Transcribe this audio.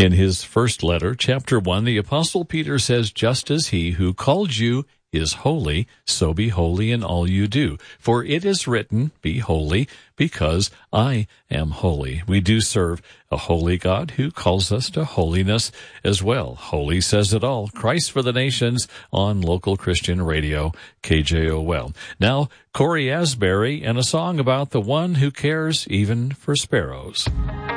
In his first letter, chapter 1, the Apostle Peter says, "Just as he who called you is holy, so be holy in all you do. For it is written, be holy, because I am holy." We do serve a holy God who calls us to holiness as well. Holy says it all. Christ for the Nations on local Christian radio, KJOL. Now, Corey Asbury and a song about the one who cares even for sparrows.